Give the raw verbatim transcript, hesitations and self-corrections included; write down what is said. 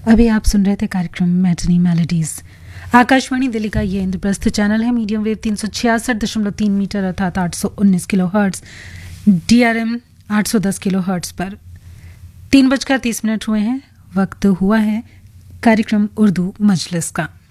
अभी आप सुन रहे थे कार्यक्रम मैटनी मेलोडीज। आकाशवाणी दिल्ली का ये इंद्रप्रस्थ चैनल है, मीडियम वेव तीन सौ छियासठ दशमलव तीन मीटर अर्थात आठ सौ उन्नीस kilo hertz, D R M आठ सौ दस किलो हर्ट्स पर। तीन बजकर तीस मिनट हुए हैं, वक्त हुआ है कार्यक्रम उर्दू मजलिस का।